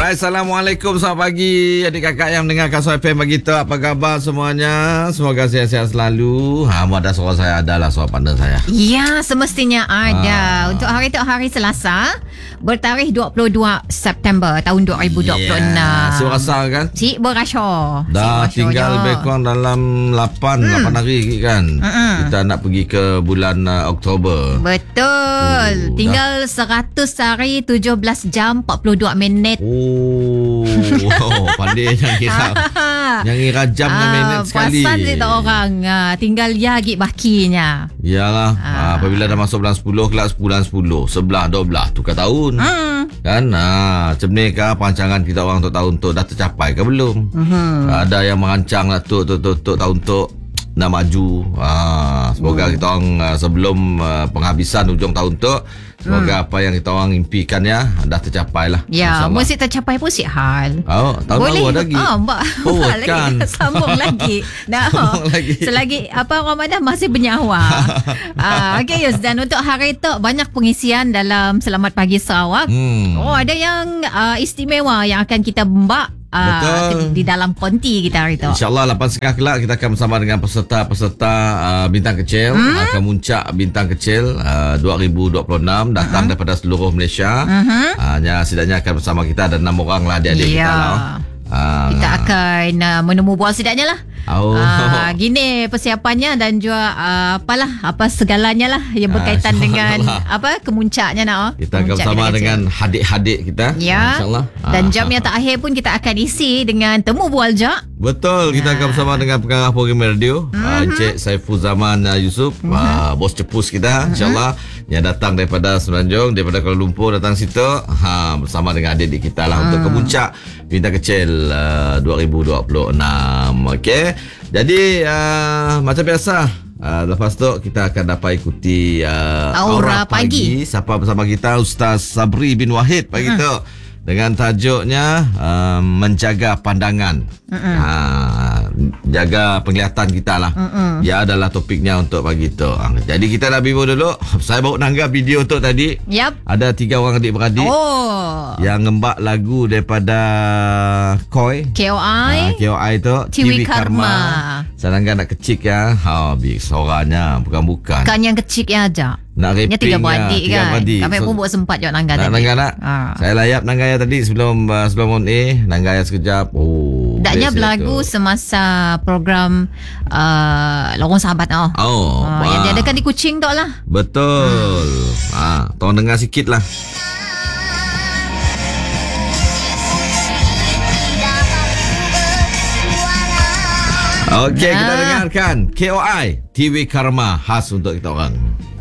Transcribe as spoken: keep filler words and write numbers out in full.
Alright, Assalamualaikum, selamat pagi adik kakak yang mendengarkan Suara F M pagi tu. Apa khabar semuanya? Semoga sihat-sihat selalu. Ha, ada suara saya, adalah suara partner saya. Ya, semestinya ada. Ha. Untuk hari tu hari Selasa, bertarikh dua puluh dua September tahun dua ribu dua puluh enam. Yeah. So rasa kan? Cik berasa. Dah Cik tinggal berasa lebih kurang dalam lapan, Hmm. lapan hari kan. Mm-mm. Kita nak pergi ke bulan uh, Oktober. Betul. Oh, Tinggal seratus hari, tujuh belas jam, empat puluh dua minit. Oh, oh pandai yang kira. Yang kira jam dan minit sekali. Puasan je tak orang. Ah, tinggal ya gig bakinya. Yalah, Ah. ah. apabila dah masuk bulan sepuluh, kelas bulan sepuluh, sebelah, dua belas, tukar tahun. Hmm. Kan? Ha, macam ni kah perancangan kita orang untuk tahun tu dah tercapai ke belum? Hmm. Ada yang merancang lah tu, tu, tu, tu tahun tu nak maju. Ha, semoga Hmm. kita orang uh, sebelum uh, penghabisan hujung tahun tu, semoga hmm. apa yang kita orang impikan ya dah tercapai lah. Ya, mesti tercapai pun si hal. Oh, tahun Boleh. baru ada lagi. Ah, mbak. Oh, lagi. kan. Sambung lagi. Nah, Sambung lagi. selagi apa Ramadan masih bernyawa. ah, okey Yus, dan untuk hari tu banyak pengisian dalam Selamat Pagi Sarawak. Hmm. Oh, ada yang uh, istimewa yang akan kita mbak uh, di dalam konti kita hari tu. InsyaAllah lapan setengah kelak kita akan bersama dengan peserta-peserta uh, Bintang Kecil. hmm? Akan muncak Bintang Kecil uh, dua ribu dua puluh enam datang uh-huh. daripada seluruh Malaysia. uh-huh. uh, ya, Setidaknya akan bersama kita ada enam orang lah adik-adik Ya. kita lah. uh, Kita akan uh, menemu bual setidaknya lah. Oh. Ah, gini persiapannya dan juga uh, apalah apa segalanya lah yang berkaitan Ah, dengan insyaAllah. apa kemuncaknya nak oh. Kita akan Kemuncak bersama Bintang dengan Kecil. hadik-hadik kita. Ya. InsyaAllah. Dan Ah, jam yang ah, terakhir pun kita akan isi dengan temu bual jak. Betul, kita Ya. akan bersama dengan pengarah program radio Mhm. uh, Encik Saiful Zaman uh, Yusof, Mhm. uh, bos cepus kita insyaAllah, yang datang daripada Semenanjung, daripada Kuala Lumpur datang situ, ha, bersama dengan adik-adik kita lah untuk kemuncak Bintang Kecil uh, dua ribu dua puluh enam. Okey, jadi uh, macam biasa, uh, lepas tu kita akan dapat ikuti uh, Aura Aura Pagi. Pagi. Siapa bersama kita? Ustaz Sabri bin Wahid pagi Hmm. tu, dengan tajuknya uh, menjaga pandangan. Ha, jaga penglihatan kita lah. Mm-mm. Ya, adalah topiknya untuk pagi tu. Ha, jadi kita nak bimbang dulu. Saya baru nanggap video tu tadi. Yap. Ada tiga orang adik-beradik Oh. yang ngembak lagu daripada Koi. K O I. Ha, K O I tu T V Karma. Saya nanggap nak kecik ya. Ha, big suaranya bukan-bukan. Kan yang kecil ya aja. Nak Nya rapping tiga lah, beradik tiga kan. beradik. Kami So, pun buat sempat je nangga Nak tadi. nanggap nak? Ah. Saya layap nanggaya tadi sebelum uh, sebelum on air, nanggaya sekejap. Oh. Daknya best berlagu tu. semasa program uh, Lorong Sahabat oh. Oh, Ah, yang diadakan di Kuching tu lah. betul. Ah, ha, tolong dengar sikit lah. Okey, Nah. kita dengarkan K O I T V Karma khas untuk kita orang.